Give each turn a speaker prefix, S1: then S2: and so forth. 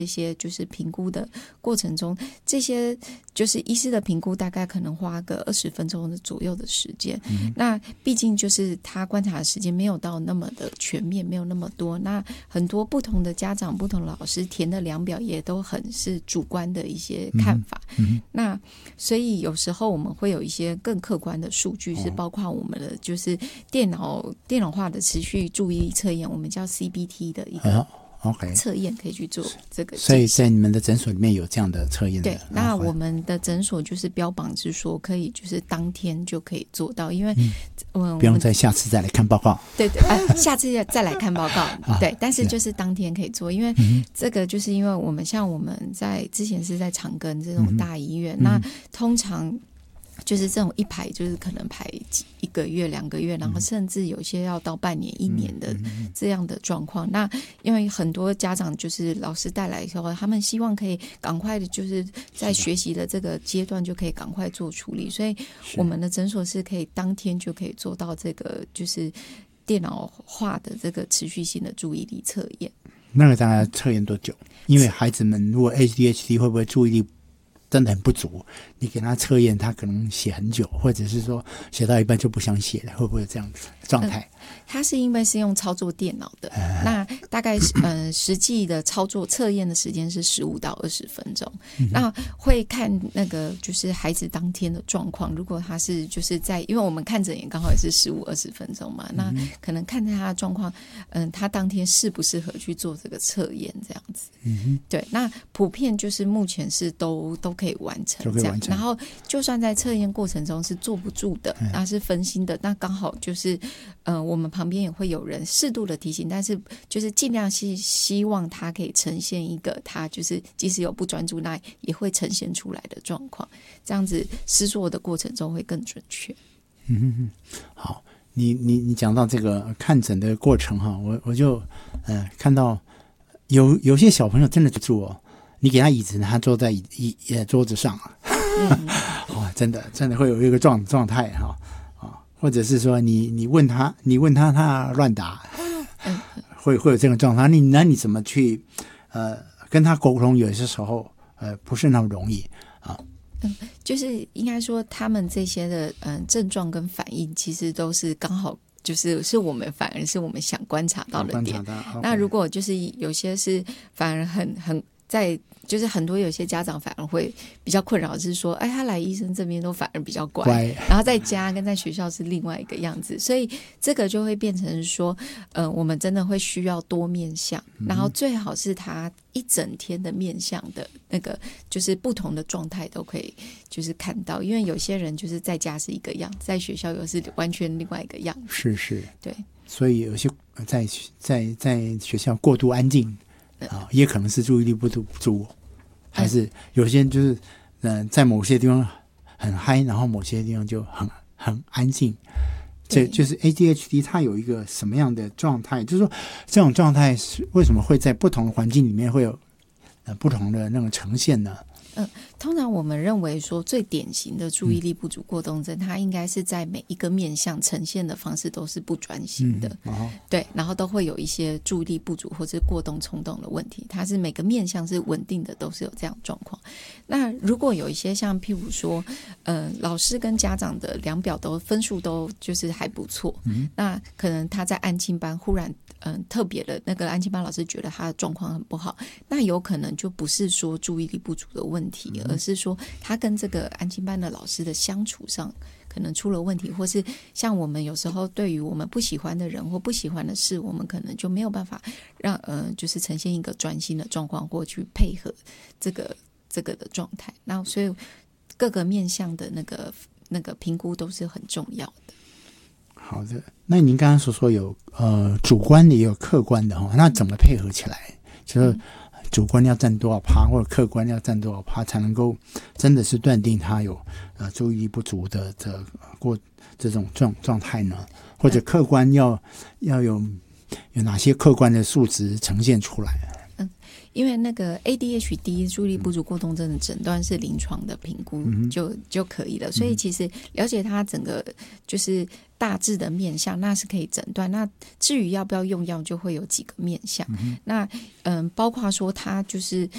S1: 这些就是评估的过程中，这些就是医师的评估大概可能花个20分钟的左右的时间。那毕竟就是他观察的时间没有到那么的全面，没有那么多。那很多不同的家长、不同的老师填的量表也都很是主观的一些看法。那所以有时候我们会有一些更客观的数据，是包括我们的就是电脑化的持续注意力测验，我们叫 CBT 的一个测验可以去做这个。
S2: 所以在你们的诊所里面有这样的测验的？
S1: 对，那我们的诊所就是标榜是说可以就是当天就可以做到，因为
S2: 不用再下次再来看报告。
S1: 对对，下次再来看报告。对，但是就是当天可以做，因为这个就是因为我们像我们在之前是在长庚这种大医院，那通常就是这种一排就是可能排1个月2个月，然后甚至有些要到半年1年的这样的状况。那因为很多家长就是老师带来以后，他们希望可以赶快的就是在学习的这个阶段就可以赶快做处理，所以我们的诊所是可以当天就可以做到这个就是电脑化的这个持续性的注意力测验。
S2: 那个大概测验多久？因为孩子们如果 ADHD 会不会注意力真的很不足，你给他测验他可能写很久，或者是说写到一半就不想写了，会不会有这样子状态？
S1: 它是因为是用操作电脑的，那大概实际的操作测验的时间是15到20分钟。那会看那个就是孩子当天的状况，如果他是就是在因为我们看诊也刚好也是15-20分钟嘛，那可能看他的状况，他当天适不适合去做这个测验这样子。对，那普遍就是目前是都可以完成这样，然后就算在测验过程中是坐不住的，那是分心的，那刚好就是我们旁边也会有人适度的提醒，但是就是尽量是希望他可以呈现一个他就是即使有不专注，那也会呈现出来的状况，这样子施作的过程中会更准确。
S2: 好，你讲到这个看诊的过程哈，我就看到有些小朋友真的住哦，你给他椅子，他坐在桌子上真的会有一个状态哈。或者是说你问他他乱答，会有这个状态。那你怎么去跟他沟通？有些时候不是那么容易啊。
S1: 就是应该说他们这些的症状跟反应，其实都是刚好是我们反而是我们想观察到的点。那如果就是有些是反而很在。就是很多有些家长反而会比较困扰，是说他来医生这边都反而比较乖，然后在家跟在学校是另外一个样子，所以这个就会变成说我们真的会需要多面向，然后最好是他一整天的面向的那个就是不同的状态都可以就是看到，因为有些人就是在家是一个样，在学校又是完全另外一个样子。是对，
S2: 所以有些在学校过度安静也可能是注意力不足，还是有些人就是在某些地方很嗨，然后某些地方就很安静。这就是 ADHD 它有一个什么样的状态，就是说这种状态是为什么会在不同的环境里面会有不同的那种呈现呢？
S1: 通常我们认为说最典型的注意力不足过动症，它应该是在每一个面向呈现的方式都是不专心的，对，然后都会有一些注意力不足或者过动冲动的问题，它是每个面向是稳定的，都是有这样状况。那如果有一些像譬如说老师跟家长的量表都分数都就是还不错，那可能他在安亲班忽然特别的那个安亲班老师觉得他的状况很不好，那有可能就不是说注意力不足的问题，而是说他跟这个安亲班的老师的相处上可能出了问题，或是像我们有时候对于我们不喜欢的人或不喜欢的事，我们可能就没有办法让就是呈现一个专心的状况或去配合这个的状态，那所以各个面向的那个评估都是很重要的。
S2: 好的，那您刚刚所说有主观的也有客观的那怎么配合起来？就是主观要占多少趴，或者客观要占多少趴，才能够真的是断定他有注意力不足的过这种状态呢？或者客观要有哪些客观的数值呈现出来？
S1: 因为那个 ADHD 注意力不足过动症的诊断是临床的评估就可以了，所以其实了解它整个就是大致的面向，那是可以诊断。那至于要不要用药，就会有几个面向。那包括说它就是